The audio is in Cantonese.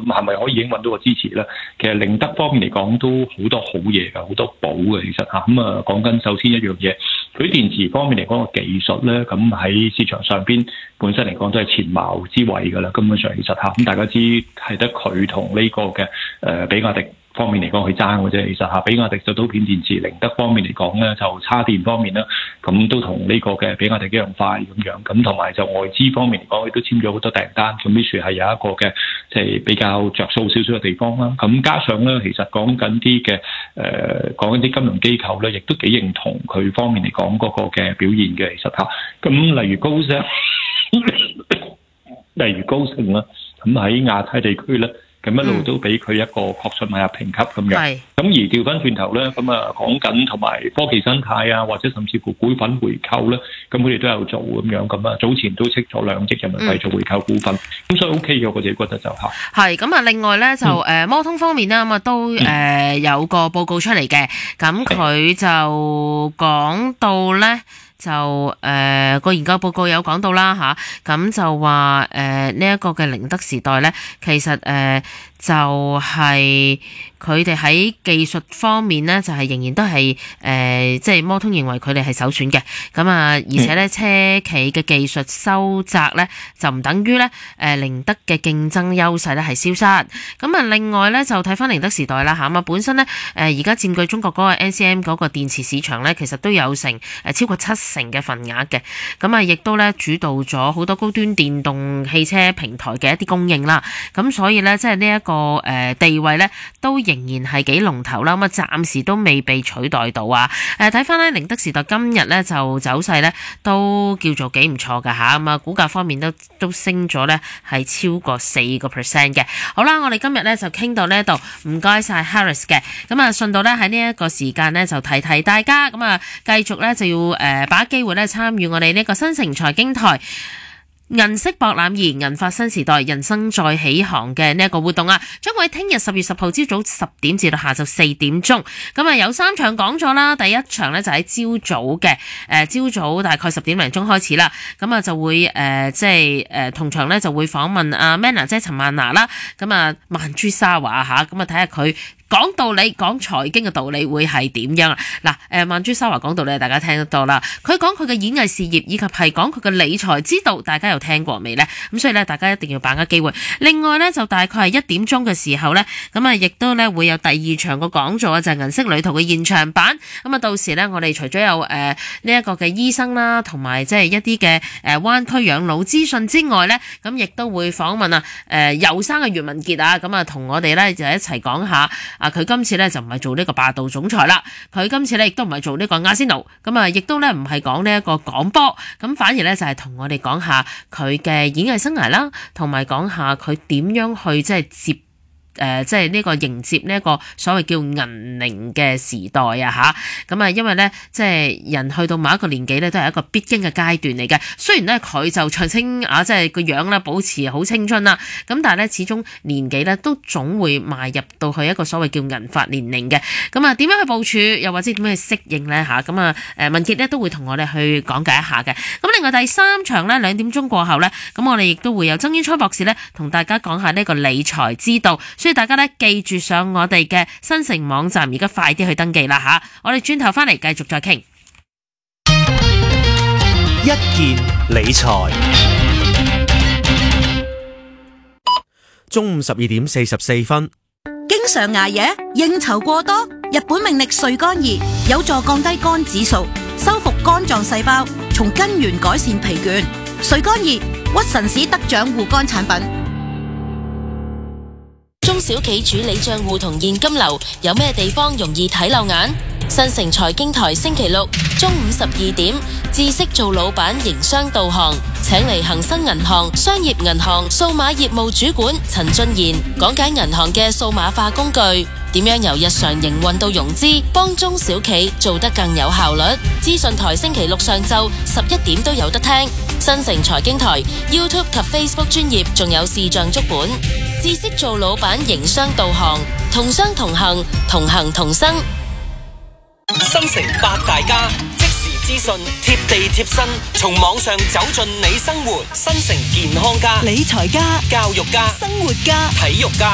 係咪可以已經揾到個支持咧？其實寧德方面嚟講都好多好嘢㗎，好多寶嘅其實嚇。講緊首先一樣嘢，佢電池方面嚟講個技術咧，咁喺市場上邊本身嚟講都係前茅之位㗎啦。根本上其實嚇，咁大家知係得佢同呢個嘅比亞迪方面嚟講去爭嘅啫，其實嚇，比亞迪就刀片電池，寧德方面嚟講咧就叉電方面啦，咁都同呢個嘅比亞迪一樣快咁樣，咁同埋就外資方面嚟講，亦都簽咗好多訂單，咁呢處係有一個嘅即係比較着數少少嘅地方啦。咁加上咧，其實講緊啲嘅講緊啲金融機構咧，亦都幾認同佢方面嚟講嗰個嘅表現嘅，其實嚇。咁例如高盛，啦，咁喺亞太地區咧。咁一路都俾佢一個確信買入評級咁樣，咁而調翻轉頭咧，咁講緊同埋科技生態啊，或者甚至乎股份回購咧，咁佢哋都有做咁樣，咁早前都斥咗2億人民幣做回購股份，咁所以 OK 嘅，我自己覺得就嚇。係咁啊，另外咧就摩通方面啦，咁都有個報告出嚟嘅，咁佢就講到咧。就個研究報告有講到啦嚇，咁就話呢一個嘅寧德時代咧，其實就係佢哋喺技術方面咧，就係仍然都係即係摩通認為佢哋係首選嘅，咁而且咧車企嘅技術收窄咧，就唔等於咧寧德嘅競爭優勢咧係消失。咁另外咧就睇翻寧德時代啦嚇，本身咧而家佔據中國嗰個 NCM 嗰個電池市場咧，其實都有成超過70%嘅份額嘅，咁亦都咧主導咗好多高端電動汽車平台嘅一啲供應啦，咁所以咧即係呢一個地位咧都仍然係幾龍頭啦，咁暫時都未被取代到啊。睇翻咧寧德時代今日咧就走勢咧都叫做幾唔錯㗎吓，咁股價方面都升咗咧係超過4%嘅。好啦，我哋今日咧就傾到呢度，唔該晒 Harris 嘅，咁順道咧喺呢一個時間咧就提提大家，咁繼續咧就要把握機會咧參與我哋呢個新城財經台銀色博覽2銀發新時代人生再起航嘅呢一個活動啊，將會喺聽日10月10號朝早10點至到下晝4點鐘，咁有3場講座啦。第一場咧就喺朝早嘅，朝早大概10點零鐘開始啦，咁就會即係同場咧就會訪問阿 Manna 姐陳曼娜啦，咁曼珠沙華吓，咁睇下佢講道理講財經嘅道理會係點樣啊？嗱，曼珠沙華講道理大家聽得多啦，佢講佢嘅演藝事業以及係講佢嘅理財之道，大家有聽過未呢？咁所以咧，大家一定要把握機會。另外咧，就大概係1點鐘嘅時候咧，咁亦都咧會有第2場個講座就係銀色旅途嘅現場版。咁到時咧，我哋除咗有呢一個嘅醫生啦，同埋即係一啲嘅灣區養老資訊之外咧，咁亦都會訪問遊生嘅袁文傑啊，咁同我哋咧就一齊講下。佢今次咧就唔係做呢個霸道總裁啦，佢今次咧亦都唔係做呢個阿仙奴，咁亦都咧唔係講呢一個廣播，咁反而咧就係同我哋講下佢嘅演藝生涯啦，同埋講下佢點樣去即係接即係呢個迎接呢一個所謂叫銀齡嘅時代啊吓，咁因為咧即係人去到某一個年紀咧都係一個必經嘅階段嚟嘅。雖然咧佢就長青即係個樣咧保持好青春啦，咁但係咧始終年紀咧都總會邁入到去一個所謂叫銀髮年齡嘅。咁點樣去部署，又或者點樣去適應咧吓？咁文傑咧都會同我哋去講解一下嘅。咁另外第3場咧2點鐘過後咧，咁我哋亦都會有曾淵滄博士咧同大家講下呢個理財之道。所以大家咧記住上我哋嘅新城網站，而家快啲去登記啦吓！我哋轉頭翻嚟繼續再傾。 一件理財，中午12點44分。 經常捱夜、應酬過多，日本命力睡肝儀有助降低肝指數，修復肝臟細胞，從根源改善疲倦。睡肝儀屈臣氏得獎護肝產品。 中小企處理賬戶同現金流有咩地方容易睇漏眼？新城財經台星期六中午12點，知識做老闆營商導航，請嚟恒生銀行商業銀行數碼業務主管陳俊賢講解銀行嘅數碼化工具，點樣由日常營運到融資，幫中小企做得更有效率。資訊台星期六上晝11點都有得聽。新城財經台 YouTube 及 Facebook 專頁仲有視像足本。知識做老闆營商導航，同商同行，同行同生。 新城八大家，即時資訊，貼地貼身，從網上走進你生活。新城健康家、 理財家、 教育家、 生活家、 體育家。